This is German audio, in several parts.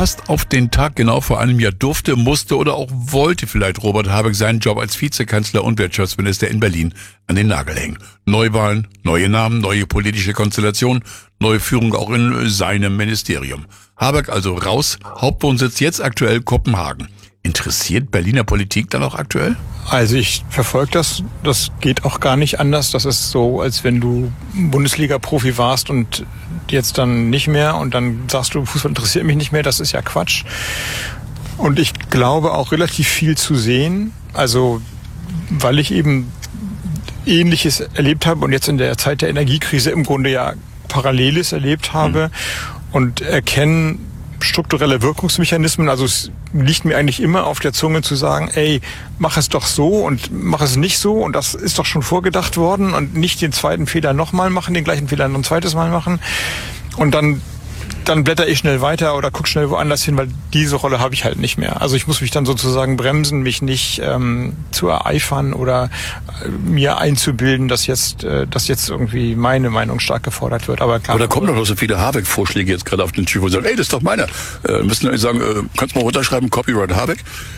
fast auf den Tag genau vor einem Jahr durfte, musste oder auch wollte vielleicht Robert Habeck seinen Job als Vizekanzler und Wirtschaftsminister in Berlin an den Nagel hängen. Neuwahlen, neue Namen, neue politische Konstellation, neue Führung auch in seinem Ministerium. Habeck also raus, Hauptwohnsitz jetzt aktuell Kopenhagen. Interessiert Berliner Politik dann auch aktuell? Also ich verfolge das. Das geht auch gar nicht anders. Das ist so, als wenn du Bundesliga-Profi warst und jetzt dann nicht mehr und dann sagst du, Fußball interessiert mich nicht mehr. Das ist ja Quatsch. Und ich glaube auch relativ viel zu sehen. Also weil ich eben Ähnliches erlebt habe und jetzt in der Zeit der Energiekrise im Grunde ja Paralleles erlebt habe und erkenne strukturelle Wirkungsmechanismen. Also es liegt mir eigentlich immer auf der Zunge zu sagen, ey, mach es doch so und mach es nicht so und das ist doch schon vorgedacht worden und nicht den zweiten Fehler nochmal machen, den gleichen Fehler noch ein zweites Mal machen und dann blätter ich schnell weiter oder guck schnell woanders hin, weil diese Rolle habe ich halt nicht mehr. Also ich muss mich dann sozusagen bremsen, mich nicht zu ereifern oder mir einzubilden, dass jetzt irgendwie meine Meinung stark gefordert wird. Aber klar. Aber da kommen doch noch so viele Habeck-Vorschläge jetzt gerade auf den Tisch, wo sie sagen, ey, das ist doch meiner. Müssen wir sagen, kannst du mal runterschreiben, Copyright Habeck?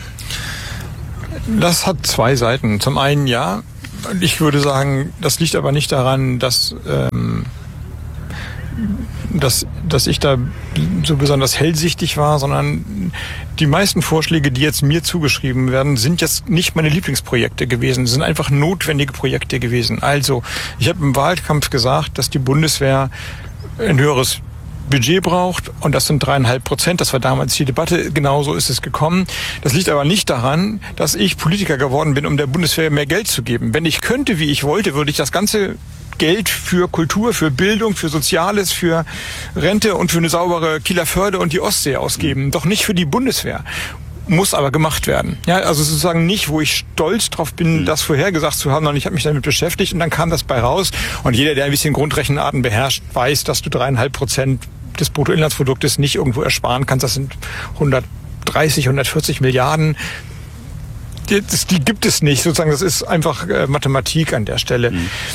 Das hat zwei Seiten. Zum einen ja, ich würde sagen, das liegt aber nicht daran, dass ich da so besonders hellsichtig war, sondern die meisten Vorschläge, die jetzt mir zugeschrieben werden, sind jetzt nicht meine Lieblingsprojekte gewesen, sind einfach notwendige Projekte gewesen. Also, ich habe im Wahlkampf gesagt, dass die Bundeswehr ein höheres Budget braucht und das sind 3,5%. Das war damals die Debatte, genauso ist es gekommen. Das liegt aber nicht daran, dass ich Politiker geworden bin, um der Bundeswehr mehr Geld zu geben. Wenn ich könnte, wie ich wollte, würde ich das ganze Geld für Kultur, für Bildung, für Soziales, für Rente und für eine saubere Kieler Förde und die Ostsee ausgeben. Doch nicht für die Bundeswehr. Muss aber gemacht werden. Ja, also sozusagen nicht, wo ich stolz drauf bin, das vorhergesagt zu haben, sondern ich habe mich damit beschäftigt und dann kam das bei raus. Und jeder, der ein bisschen Grundrechenarten beherrscht, weiß, dass du 3,5% des Bruttoinlandsproduktes nicht irgendwo ersparen kannst. Das sind 130, 140 Milliarden. Die gibt es nicht. Sozusagen, das ist einfach Mathematik an der Stelle.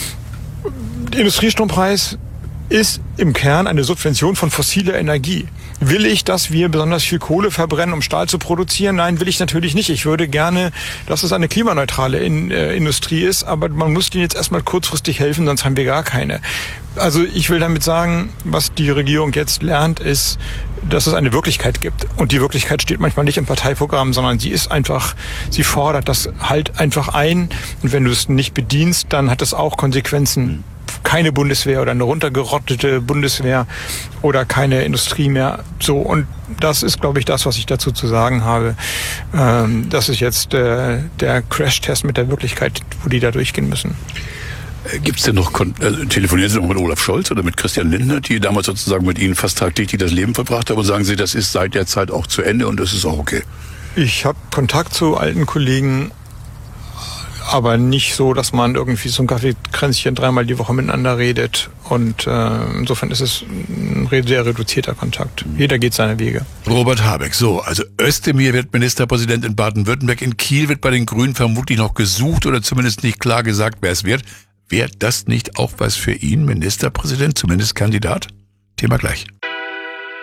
Der Industriestrompreis ist im Kern eine Subvention von fossiler Energie. Will ich, dass wir besonders viel Kohle verbrennen, um Stahl zu produzieren? Nein, will ich natürlich nicht. Ich würde gerne, dass es eine klimaneutrale Industrie ist, aber man muss denen jetzt erstmal kurzfristig helfen, sonst haben wir gar keine. Also ich will damit sagen, was die Regierung jetzt lernt, ist, dass es eine Wirklichkeit gibt. Und die Wirklichkeit steht manchmal nicht im Parteiprogramm, sondern sie fordert das halt einfach ein. Und wenn du es nicht bedienst, dann hat das auch Konsequenzen. Keine Bundeswehr oder eine runtergerottete Bundeswehr oder keine Industrie mehr. So, und das ist, glaube ich, das, was ich dazu zu sagen habe. Das ist jetzt der Crash-Test mit der Wirklichkeit, wo die da durchgehen müssen. Gibt's denn noch, telefonieren Sie noch mit Olaf Scholz oder mit Christian Lindner, die damals sozusagen mit Ihnen fast tagtäglich das Leben verbracht haben, und sagen Sie, das ist seit der Zeit auch zu Ende und das ist auch okay? Ich habe Kontakt zu alten Kollegen, aber nicht so, dass man irgendwie so ein Kaffeekränzchen 3-mal die Woche miteinander redet. Und insofern ist es ein sehr reduzierter Kontakt. Jeder geht seine Wege. Robert Habeck, so, also Özdemir wird Ministerpräsident in Baden-Württemberg. In Kiel wird bei den Grünen vermutlich noch gesucht oder zumindest nicht klar gesagt, wer es wird. Wäre das nicht auch was für ihn, Ministerpräsident, zumindest Kandidat? Thema gleich.